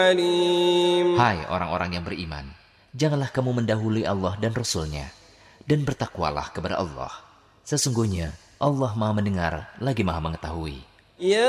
عليم. Hai orang-orang yang beriman, janganlah kamu mendahului Allah dan Rasul-Nya, dan bertakwalah kepada Allah. Sesungguhnya Allah Maha mendengar lagi Maha mengetahui. يا